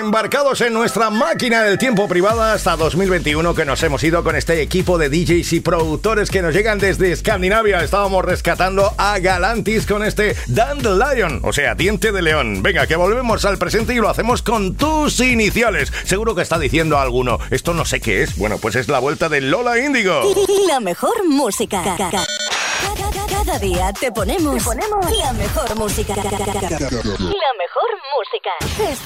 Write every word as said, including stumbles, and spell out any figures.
embarcados en nuestra máquina del tiempo privada hasta dos mil veintiuno, que nos hemos ido con este equipo de D Js y productores que nos llegan desde Escandinavia. Estábamos rescatando a Galantis con este Dandelion, o sea, diente de león. Venga, que volvemos al presente y lo hacemos con tus iniciales. Seguro que está diciendo alguno, esto no sé qué es. Bueno, pues es la vuelta de Lola Índigo. La mejor música. Cada, cada día te ponemos, te ponemos la mejor música. La mejor música.